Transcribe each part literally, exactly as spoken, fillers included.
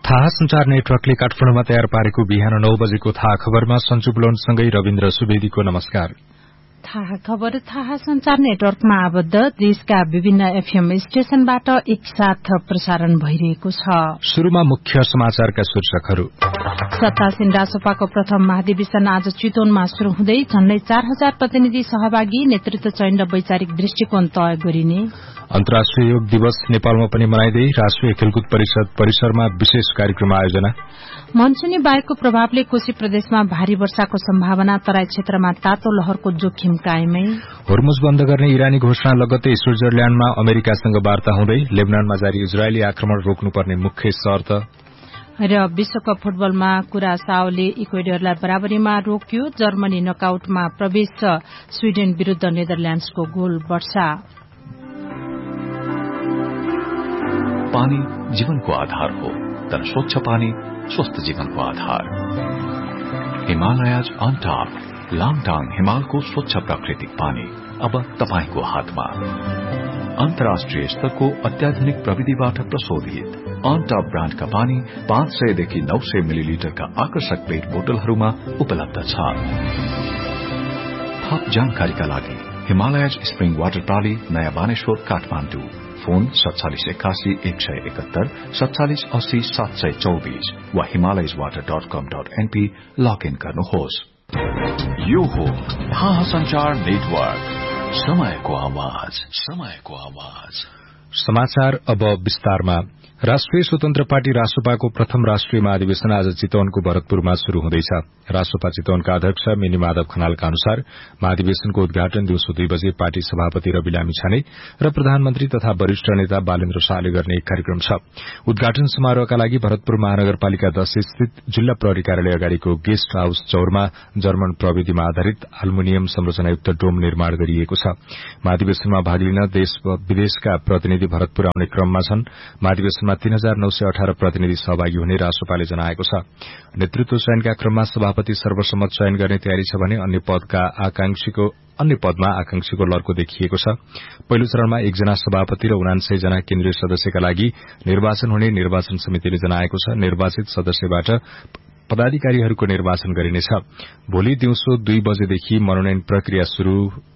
थाहा संचार नेटवर्कले काठमाडौँमा तयार पारेको बिहान नौ बजेको थाहा खबरमा सञ्जु बुलौनसँगै रविन्द्र सुवेदीको नमस्कार। थाहा खबर थाहा संचार नेटवर्कमा आबद्ध देशका विभिन्न एफएम स्टेशनबाट एकसाथ प्रसारण भइरहेको छ। शुरूमा मुख्य समाचारका शीर्षकहरू। सत्तासीन रासपाको प्रथम महाधिवेशन आज चितवनमा शुरू हुँदै झण्डै चार हजार प्रतिनिधि सहभागी, नेतृत्व चयन र वैचारिक दृष्टिकोण तय गरिने। अन्तर्राष्ट्रिय योग दिवस नेपालमा पनि मनाइँदै राष्ट्रिय खेलकुद परिषद परिसरमा विशेष कार्यक्रम आयोजना। मनसुनी वायुको प्रभावले कोशी प्रदेशमा भारी वर्षाको सम्भावना, तराई क्षेत्रमा तातो लहरको जोखिम कायमै। होर्मुज बन्द गर्ने इरानी घोषणा लगत्तै स्विजरल्याण्डमा अमेरिकासँग वार्ता हुँदै लेबनानमा जारी इजरायली आक्रमण रोक्नुपर्ने मुख्य शर्त। र विश्वकप फुटबलमा कुरासाओले इक्वेडरलाई बराबरीमा रोक्यो। जर्मनी नकआउटमा प्रवेश, स्वीडेन विरूद्ध नेदरल्याण्ड्सको गोल वर्षा। पानी जीवनको आधार हो, तर स्वच्छ पानी स्वस्थ जीवनको आधार। हिमालयज अन टप लाङटाङ हिमालको स्वच्छ प्राकृतिक पानी अब तपाईको हातमा। अन्तर्राष्ट्रिय स्तरको अत्याधुनिक प्रविधिबाट प्रशोधित अन टप ब्रान्डका पानी पाँच सयदेखि नौ सय मिलिलिटरका आकर्षक पेट बोतलहरूमा उपलब्ध छ। थप जानकारीका लागि हिमालयज स्प्रिङ वाटर प्रणाली, नयाँ बानेश्वर, काठमाडौँ। फोन सत्तालिस एकासी एक सय एकहत्तर सत्तालिस अस्सी सात सय चौबीस वा हिमालयज वाटर डट कम डट एनपी लगइन गर्नुहोस्। यो हो थाहा संचार नेटवर्क, समयको आवाज, समयको आवाज। समाचार अब विस्तारमा। राष्ट्रिय स्वतन्त्र पार्टी रासपाको प्रथम राष्ट्रिय महाधिवेशन आज चितवनको भरतपुरमा शुरू हुँदैछ। रासपा चितवनका अध्यक्ष मिनी माधव खनालका अनुसार महाधिवेशनको उद्घाटन दिउँसो दुई बजे पार्टी सभापति रवि लामिछाने र प्रधानमन्त्री तथा वरिष्ठ नेता बालेन्द्र शाहले गर्ने एक कार्यक्रम छ। उद्घाटन समारोहका लागि भरतपुर महानगरपालिका दश स्थित जिल्ला प्रहरी कार्यालय अगाडिको गेस्ट हाउस चौरमा जर्मन प्रविधिमा आधारित एल्युमिनियम संरचनायुक्त डोम निर्माण गरिएको छ। महाधिवेशनमा भाग लिन देश विदेशका प्रतिनिधि भरतपुर आउने क्रममा छन्। महाधिवेशन तीन हजार नौ सय अठार प्रतिनिधि सहभागी हुने रासपाले जनाएको छ। नेतृत्व चयनका क्रममा सभापति सर्वसम्मत चयन गर्ने तयारी छ भने अन्य पदका आकांक्षीको अन्य पदमा आकांक्षीको लर्को देखिएको छ। पहिलो चरणमा एकजना सभापति र उनान्सय जना केन्द्रीय सदस्यका लागि निर्वाचन हुने निर्वाचन समितिले जनाएको छ। निर्वाचित सदस्यबाट पदाधिकारीहरूको निर्वाचन गरिनेछ। भोलि दिउँसो दुई बजेदेखि मनोनयन प्रक्रिया शुरू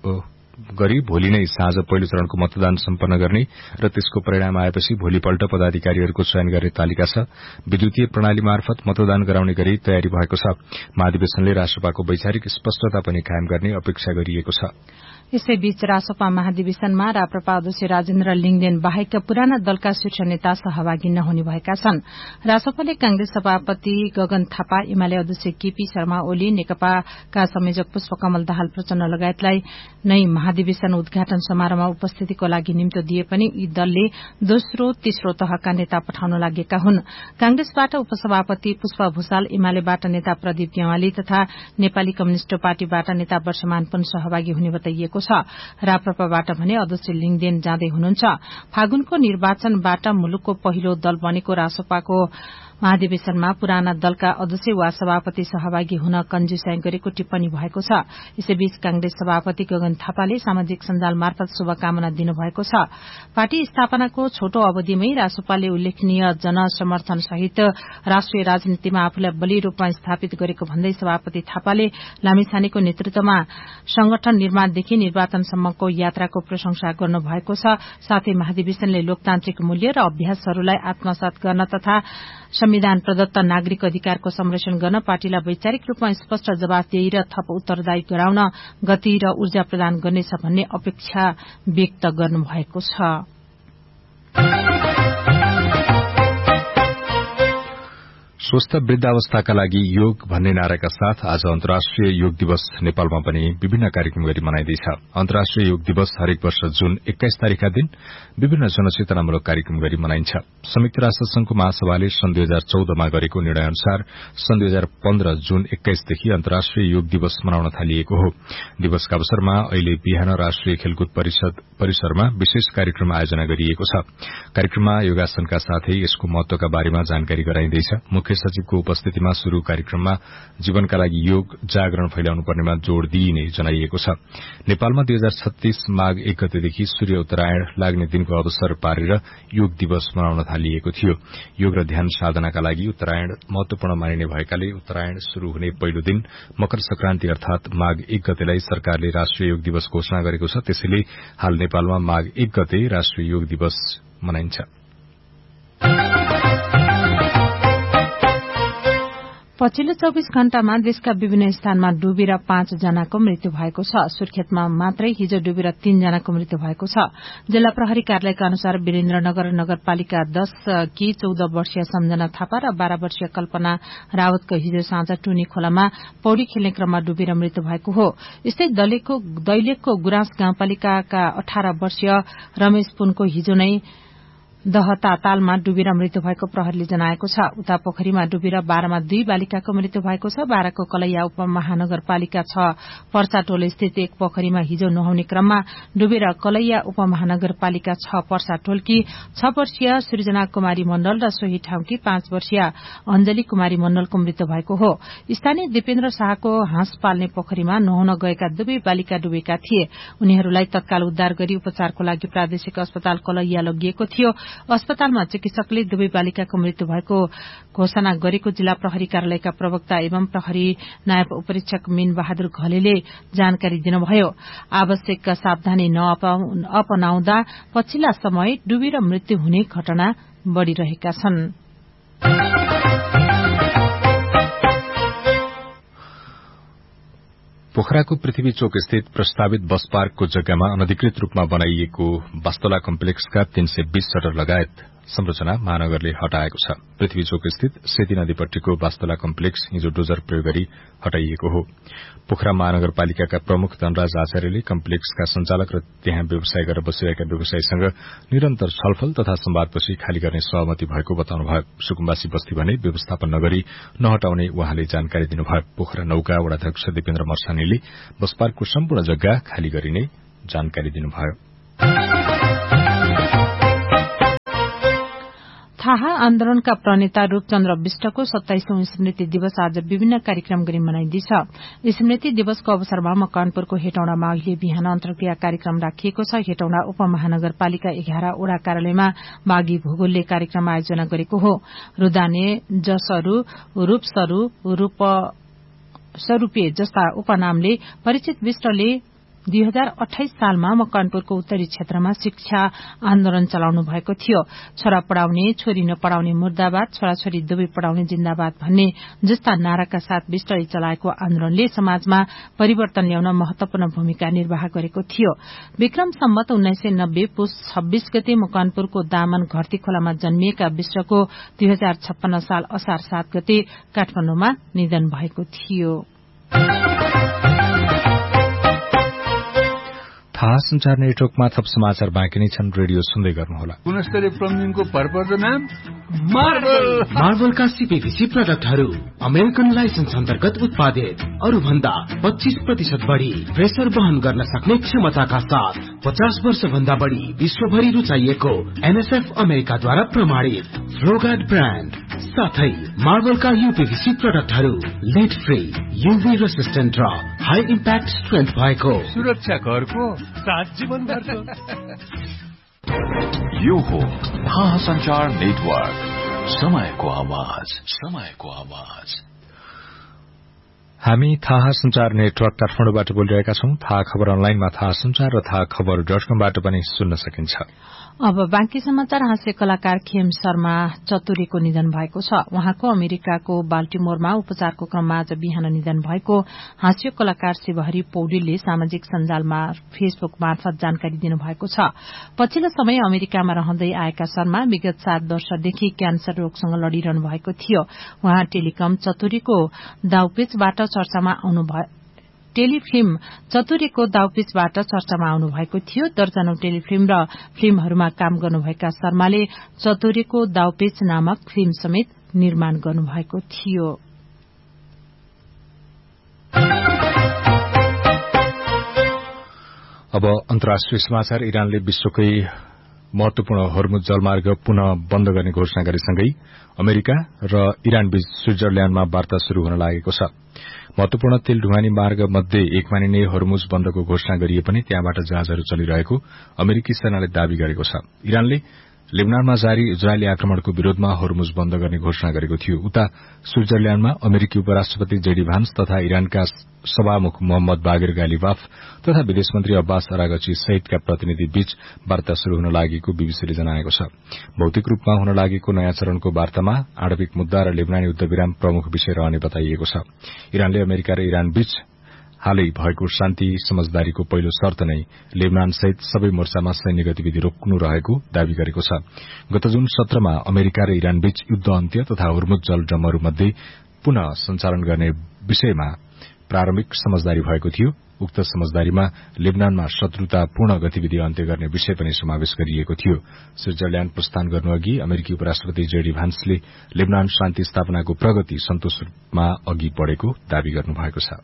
गरी भोलि नै साँझ पहिलो चरणको मतदान सम्पन्न गर्ने र त्यसको परिणाम आएपछि भोलिपल्ट पदाधिकारीहरूको चयन गर्ने तालिका छ। विद्युतीय प्रणाली मार्फत मतदान गराउने गरी तयारी भएको छ। महाधिवेशनले रासपाको वैचारिक स्पष्टता पनि कायम गर्ने अपेक्षा गरिएको छ। यसैबीच रासपा महाधिवेशनमा राप्रपा अध्यक्ष राजेन्द्र लिङदेन बाहेक पुराना दलका शीर्ष नेता सहभागी नहुने भएका छन्। रासपाले कांग्रेस सभापति गगन थापा, एमाले अध्यक्ष केपी शर्मा ओली, नेकपाका संयोजक पुष्पकमल दाहाल प्रचण्ड लगायतलाई नै महाधिवेशन उद्घाटन समारोहमा उपस्थितिको लागि निम्तो दिए पनि यी दलले दोस्रो तेस्रो तहका नेता पठाउन लागेका हुन्। कांग्रेसबाट उपसभापति पुष्प भूषाल, एमालेबाट नेता प्रदीप गेवाली तथा नेपाली कम्युनिष्ट पार्टीबाट नेता वर्षमान पनि सहभागी हुने बताइएको छ। राप्रपाबाट भने अध्यक्ष लिङदेन जाँदै हुनुहुन्छ। फागुनको निर्वाचनबाट मुलुकको पहिलो दल बनेको रासपाको महाधिवेशनमा पुराना दलका अध्यक्ष वा सभापति सहभागी हुन कन्जुसाई गरेको टिप्पणी भएको छ। यसैबीच कांग्रेस सभापति गगन थापाले सामाजिक सञ्जाल मार्फत शुभकामना दिनुभएको छ। पार्टी स्थापनाको छोटो अवधिमै रासपाले उल्लेखनीय जनसमर्थन सहित राष्ट्रिय राजनीतिमा आफूलाई बलियो रूपमा स्थापित गरेको भन्दै सभापति थापाले लामिछानेको नेतृत्वमा संगठन निर्माणदेखि निर्वाचनसम्मको यात्राको प्रशंसा गर्नुभएको छ। साथै महाधिवेशनले लोकतान्त्रिक मूल्य र अभ्यासहरूलाई आत्मसात गर्न तथा संविधान प्रदत्त नागरिक अधिकारको संरक्षण गर्न पार्टीलाई वैचारिक रूपमा स्पष्ट जवाफदेही र थप उत्तरदायी गराउन गति र ऊर्जा प्रदान गर्नेछ भन्ने अपेक्षा व्यक्त गर्नुभएको छ। स्वस्थ वृद्धावस्थाका लागि योग भन्ने नाराका साथ आज अन्तर्राष्ट्रिय योग दिवस नेपालमा पनि विभिन्न कार्यक्रम गरी मनाइँदैछ। अन्तर्राष्ट्रिय योग दिवस हरेक वर्ष जुन एक्काइस तारिकका दिन विभिन्न जनचेतनामूलक कार्यक्रम गरी मनाइन्छ। संयुक्त राष्ट्र संघको महासभाले सन् दुई हजार चौधमा गरेको निर्णय अनुसार सन् दुई हजार पन्ध्र जुन एक्काइसदेखि अन्तर्राष्ट्रिय योग दिवस मनाउन थालिएको हो। दिवसका अवसरमा अहिले बिहान राष्ट्रिय खेलकुद परिषद परिसरमा विशेष कार्यक्रम आयोजना गरिएको छ। कार्यक्रममा योगासनका साथै यसको महत्वका बारेमा जानकारी गराइँदैछ। मुख्य महासचिवको उपस्थितिमा शुरू कार्यक्रममा जीवनका लागि योग जागरण फैलाउनु पर्नेमा जोड़ दिइने जनाइएको छ। नेपालमा दुई हजार छत्तीस माघ एक गतेदेखि सूर्य उत्तरायण लाग्ने दिनको अवसर पारेर योग दिवस मनाउन थालिएको थियो। योग र ध्यान साधनाका लागि उत्तरायण महत्वपूर्ण मानिने भएकाले उत्तरायण शुरू हुने पहिलो दिन मकर संक्रान्ति अर्थात माघ एक गतेलाई सरकारले राष्ट्रिय योग दिवस घोषणा गरेको छ। त्यसैले हाल नेपालमा माघ एक गते राष्ट्रिय योग दिवस मनाइन्छ। पछिल्लो चौविस घण्टामा देशका विभिन्न स्थानमा डुबेर पाँच जनाको मृत्यु भएको छ। सुर्खेतमा मात्रै हिजो डुबेर तीन जनाको मृत्यु भएको छ। जिल्ला प्रहरी कार्यालयका अनुसार वीरेन्द्रनगर नगरपालिका दश की चौध वर्षीय सम्झना थापा र बाह्र वर्षीय कल्पना रावतको हिजो साँझ टुनी खोलामा पौडी खेल्ने क्रममा डुबेर मृत्यु भएको हो। यस्तै दैलेखको गुराँस गाउँपालिकाका अठार वर्षीय रमेश पुनको हिजो नै दहता तालमा डुबेर मृत्यु भएको प्रहरीले जनाएको छ। उता पोखरीमा डुबेर बाह्रमा दुई बालिकाको मृत्यु भएको छ। बाह्रको कलैया उपमहानगरपालिका छ पर्साटोल स्थित एक पोखरीमा हिजो नुहाउने क्रममा डुबेर कलैया उपमहानगरपालिका छ पर्साटोलकी छ वर्षीय सृजना कुमारी मण्डल र सोही ठाउँकी पाँच वर्षीय अञ्जली कुमारी मण्डलको मृत्यु भएको हो। स्थानीय दिपेन्द्र शाहको हाँस पाल्ने पोखरीमा नुहाउन गएका दुवै बालिका डुबेका थिए। उनीहरूलाई तत्काल उद्धार गरी उपचारको लागि प्रादेशिक अस्पताल कलैया लगिएको थियो। अस्पतालमा चिकित्सकले दुवै बालिकाको मृत्यु भएको घोषणा गरेको जिल्ला प्रहरी कार्यालयका प्रवक्ता एवं प्रहरी नायब उपरीक्षक मीन बहादुर घलेले जानकारी दिनुभयो। आवश्यक सावधानी नअपनाउँदा पछिल्ला समय डुबेर मृत्यु हुने घटना बढ़िरहेका छन्। पोखराको पृथ्वी चोक स्थित प्रस्तावित बस पार्कको जग्गामा अनधिकृत रूपमा बनाइएको वास्तोला कम्प्लेक्सका तीन सय बीस शटर लगायत संरचना महानगरले हटाएको छ। पृथ्वी चोक स्थित सेती नदीपट्टिको वास्तोला कम्प्लेक्स हिजो डोजर प्रयोग गरी हटाइएको हो। पोखरा महानगरपालिकाका प्रमुख धनराज आचार्यले कम्प्लेक्सका संचालक र त्यहाँ व्यवसाय गरेर बसिरहेका व्यवसायीसँग निरन्तर छलफल तथा संवादपछि खाली गर्ने सहमति भएको बताउनुभयो। सुकुम्बासी बस्ती भने व्यवस्थापन नगरी नहटाउने उहाँले जानकारी दिनुभयो। पोखरा नौका वडाध्यक्ष दिपेन्द्र मर्सानीले बस पार्कको सम्पूर्ण जग्गा खाली गरिने जानकारी दिनुभयो। थाहा आन्दोलनका प्रणेता रूपचन्द्र विष्टको सत्ताइसौं स्मृति दिवस आज विभिन्न कार्यक्रम गरी मनाइँदैछ। स्मृति दिवसको अवसरमा मकवानपुरको हेटौडामा अहिले बिहान अन्तर्क्रिया कार्यक्रम राखिएको छ। हेटौडा उपमहानगरपालिका एघार वडा कार्यालयमा बागी भूगोलले कार्यक्रम आयोजना गरेको हो। रुदाने, जसरू, रूपसरू, रूप स्वरूपे जस्ता उपनामले परिचित विष्टले दुई हजार अठाइस सालमा मकवानपुरको उत्तरी क्षेत्रमा शिक्षा आन्दोलन चलाउनु भएको थियो। छोरा पढ़ाउने, छोरी नपढ़ाउने मुर्दाबाद, छोराछोरी दुवै पढ़ाउने जिन्दाबाद भन्ने जस्ता नाराका साथ विष्टले चलाएको आन्दोलनले समाजमा परिवर्तन ल्याउन महत्वपूर्ण भूमिका निर्वाह गरेको थियो। विक्रम सम्वत उन्नाइस सय नब्बे पुष छब्बीस गते मकवानपुरको दामन घर्ती खोलामा जन्मिएका विष्टको दुई हजार छप्पन्न साल असार सात गते काठमाडौँमा निधन भएको थियो। थाहा संचार नेटवर्कमा थप समाचार बाँकी नै छन्। रेडियो सुन्दै गर्नुहोला। गुणस्तरीय प्लम्बिङको भरपर्दो नाम मार्बल। मार्बलका सीपीभीसी प्रोडक्टहरू अमेरिकन लाइसेन्स अन्तर्गत उत्पादित, अरू भन्दा पच्चीस प्रतिशत बढ़ी प्रेसर वहन गर्न सक्ने क्षमताका साथ पचास वर्ष भन्दा बढ़ी विश्वभरि रुचाइएको एनएसएफ अमेरिकाद्वारा प्रमाणित फ्लोगार्ड ब्रान्ड साथै मार्बलका यूपीभीसी प्रोडक्टहरू लिड फ्री, यूभी रेसिस्टेन्ट र हाई इम्प्याक्ट स्ट्रेन्थ भएको सुरक्षा घरको साथ जीवनभरको। यो हो थाहा संचार नेटवर्क, समयको आवाज, समयको आवाज। हामी थाहा संचार नेटवर्क काठमाडौँबाट बोलिरहेका छौं। थाहा खबर अनलाइनमा थाहा संचार र थाहा खबर डट कमबाट पनि सुन्न सकिन्छ। अब बाँकी समाचार। हास्य कलाकार खेम शर्मा चतुरीको निधन भएको छ। उहाँको अमेरिकाको बाल्टिमोरमा उपचारको क्रममा आज बिहान निधन भएको हास्य कलाकार शिवहरी पौडेलले सामाजिक सञ्जालमा फेसबुक मार्फत जानकारी दिनुभएको छ। पछिल्लो समय अमेरिकामा रहँदै आएका शर्मा विगत सात वर्षदेखि क्यान्सर रोगसँग लड़िरहनु भएको थियो। उहाँ टेलिकम चतुरीको दाउपेचबाट चर्चामा आउनुभयो टेलिफिल्म चतुरीको दाउपेचबाट चर्चामा आउनु भएको थियो। दर्जनौं टेलिफिल्म र फिल्महरूमा काम गर्नुभएका शर्माले चतुरीको दाउपेच नामक फिल्म समेत निर्माण गर्नुभएको थियो। अब अन्तर्राष्ट्रिय समाचार। इरानले विश्वकै महत्वपूर्ण हर्मुज जलमार्ग पुनः बन्द गर्ने घोषणा गरेसँगै अमेरिका र इरानबीच स्विजरल्याण्डमा वार्ता शुरू हुन लागेको छ। महत्वपूर्ण तेल ढुवानी मार्ग मध्ये एक मानिने हर्मुज बन्दको घोषणा गरिए पनि त्यहाँबाट जहाजहरू चलिरहेको अमेरिकी सेनाले दावी गरेको छ। इरानले लेबनानमा जारी इजरायली आक्रमणको विरोधमा हर्मुज बन्द गर्ने घोषणा गरेको थियो। उता स्विजरल्याण्डमा अमेरिकी उपराष्ट्रपति जेडी भान्स तथा इरानका सभामुख मोहम्मद बागेर गालिबाफ तथा विदेश मन्त्री अब्बास अरागची सहितका प्रतिनिधि बीच वार्ता शुरू हुन लागेको बीबीसीले जनाएको छ। भौतिक रूपमा हुन लागेको नयाँ चरणको वार्तामा आणविक मुद्दा र लेबनानी युद्धविराम प्रमुख विषय रहने बताइएको छ। इरानले अमेरिका र इरान बीच हालै भएको शान्ति समझदारीको पहिलो शर्त नै लेबनान सहित सबै मोर्चामा सैन्य गतिविधि रोक्नु रहेको दावी गरेको छ। गत जून सत्रमा अमेरिका र इरान बीच युद्ध अन्त्य तथा हर्मुज जलड्रमहरू मध्ये पुनः सञ्चालन गर्ने विषयमा प्रारम्भिक समझदारी भएको थियो। उक्त समझदारीमा लेबनानमा शत्रुतापूर्ण गतिविधि अन्त्य गर्ने विषय पनि समावेश गरिएको थियो। स्विजरल्याण्ड प्रस्थान गर्नुअघि अमेरिकी उपराष्ट्रपति जेडी भान्सले लेबनान शान्ति स्थापनाको प्रगति सन्तोषमा अघि बढ़ेको दावी गर्नुभएको छ।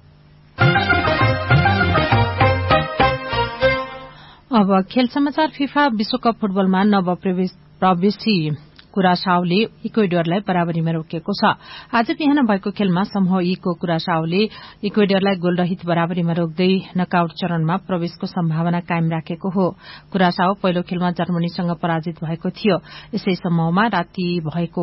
अब खेल समाचार। फिफा विश्वकप फुटबलमा नवप्रवेशी कुरासाओले इक्वेडरलाई बराबरीमा रोकेको छ। आज बिहान भएको खेलमा समूह ई को कुरासाओले इक्वेडरलाई गोलरहित बराबरीमा रोक्दै नकआउट चरणमा प्रवेशको सम्भावना कायम राखेको हो। कुरासाओ पहिलो खेलमा जर्मनीसँग पराजित भएको थियो। यसै समूहमा राति भएको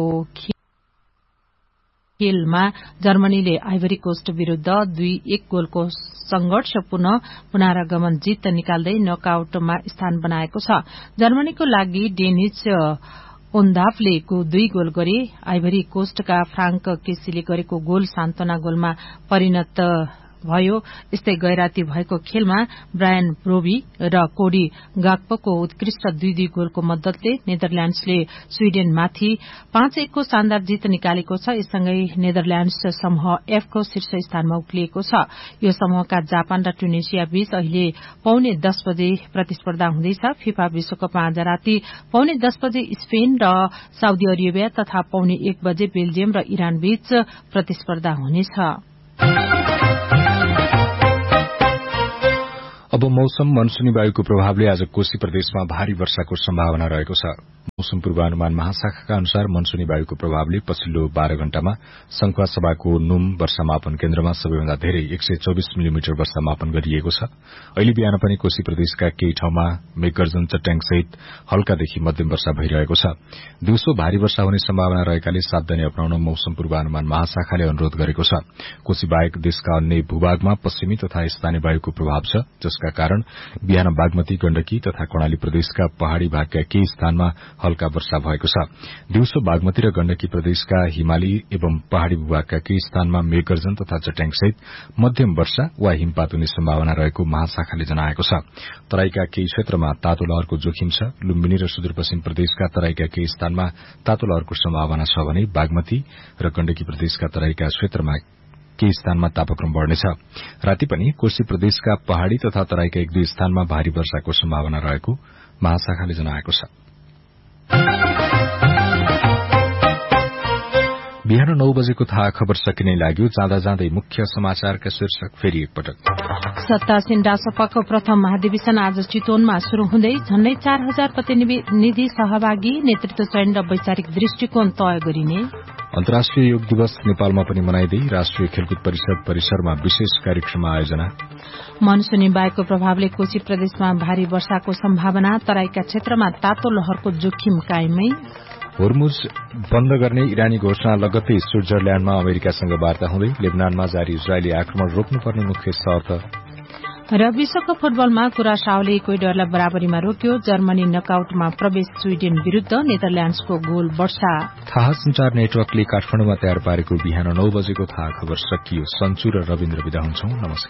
खेलमा जर्मनीले आइभरी कोस्ट विरूद्ध दुई एक गोलको संघर्षपूर्ण पुनरागमन जीत निकाल्दै नकआउटमा स्थान बनाएको छ। जर्मनीको लागि डेनिस ओन्दाफले दुई गोल गरे। आइभरी कोस्टका फ्रांक केसीले गरेको गोल सान्त्वना गोलमा परिणत भयो। यस्तै गैराती भएको खेलमा ब्रायन ब्रोबी र कोडी गाक्पोको उत्कृष्ट दुई दुई गोलको मद्दतले नेदरल्याण्ड्सले स्वीडेनमाथि पाँच एक को शानदार जीत निकालेको छ। यससँगै नेदरल्याण्ड्स समूह एफ को शीर्ष स्थानमा उक्लिएको छ। यो समूहका जापान र ट्युनिसिया बीच अहिले पौने दस बजे प्रतिस्पर्धा हुँदैछ। फिफा विश्वकपमा आज राति पौने दस बजे स्पेन र साउदी अरेबिया तथा पौने एक बजे बेल्जियम र इरान बीच प्रतिस्पर्धा हुनेछ। अब मौसम। मनसूनी वायुको प्रभावले आज कोशी प्रदेशमा भारी वर्षाको सम्भावना रहेको छ। मौसम पूर्वानुमान महाशाखाका अनुसार मनसूनी वायुको प्रभावले पछिल्लो बाह्र घण्टामा संखुवासभाको नुम वर्षा मापन केन्द्रमा सबैभन्दा धेरै एक सय चौबिस मिलिमिटर वर्षा मापन गरिएको छ। अहिले बिहान पनि कोशी प्रदेशका केही ठाउँमा मेघगर्जन चट्याङसहित हल्कादेखि मध्यम वर्षा भइरहेको छ। दिउँसो भारी वर्षा हुने सम्भावना रहेकाले सावधानी अपनाउन मौसम पूर्वानुमान महाशाखाले अनुरोध गरेको छ। कोशी बाहेक देशका अन्य भूभागमा पश्चिमी तथा स्थानीय वायुको प्रभाव छ, जसका कारण बिहान बागमती, गण्डकी तथा कर्णाली प्रदेशका पहाड़ी भागका केही स्थानमा हल्का वर्षा भएको छ। दिउँसो बागमती र गण्डकी प्रदेशका हिमाली एवं पहाड़ी भूभागका केही स्थानमा मेघगर्जन तथा चट्याङसहित मध्यम वर्षा वा हिमपात हुने सम्भावना रहेको महाशाखाले जनाएको छ। तराईका केही क्षेत्रमा तातो लहरको जोखिम छ। लुम्बिनी र सुदूरपश्चिम प्रदेशका तराईका केही स्थानमा तातो लहरको सम्भावना छ भने बागमती र गण्डकी प्रदेशका तराईका क्षेत्रमा केही स्थानमा तापक्रम बढ़नेछ। राति पनि कोशी प्रदेशका पहाड़ी तथा तराईका एक दुई स्थानमा भारी वर्षाको सम्भावना रहेको महाशाखाले जनाएको छ। बिहान नौ बजेको थाहा खबर सकिनै लाग्यो। जाँदा जाँदै मुख्य समाचारका शीर्षक फेरि एकपटक। सत्तासीन रासपाको प्रथम महाधिवेशन आज चितवनमा शुरू हुँदै झण्डै चार हजार प्रतिनिधि सहभागी। नेतृत्व चयन र वैचारिक दृष्टिकोण तय गरिने। अन्तर्राष्ट्रिय योग दिवस नेपालमा पनि मनाइँदै राष्ट्रिय खेलकुद परिषद परिसरमा विशेष कार्यक्रम आयोजना। मनसूनी वायुको प्रभावले कोशी प्रदेशमा भारी वर्षाको सम्भावना। तराईका क्षेत्रमा तातो लहरको जोखिम कायमै। हर्मुज बन्द गर्ने इरानी घोषणा लगत्तै स्विजरल्याण्डमा अमेरिकासँग वार्ता हुँदै। लेबनानमा जारी इजरायली आक्रमण रोक्नुपर्ने मुख्य शर्त। र विश्वकप फुटबलमा कुरासाओले इक्वेडरलाई बराबरीमा रोक्यो। जर्मनी नकआउटमा प्रवेश। स्वीडेन विरूद्ध नेदरल्याण्ड्सको गोल वर्षा। थाहा संचार नेटवर्कले काठमाडौँमा तयार पारेको बिहान नौ बजेको थाहा खबर सकियो। सन्चु र रविन्द्र विदा हुन्छौं। नमस्कार।